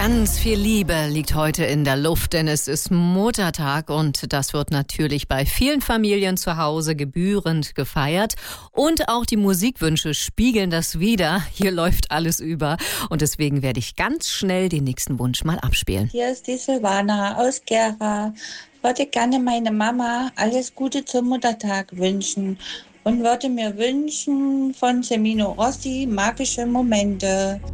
Ganz viel Liebe liegt heute in der Luft, denn es ist Muttertag und das wird natürlich bei vielen Familien zu Hause gebührend gefeiert. Und auch die Musikwünsche spiegeln das wider. Hier läuft alles über und deswegen werde ich ganz schnell den nächsten Wunsch mal abspielen. Hier ist die Silvana aus Gera. Ich würde gerne meine Mama alles Gute zum Muttertag wünschen und würde mir wünschen von Semino Rossi Magische Momente.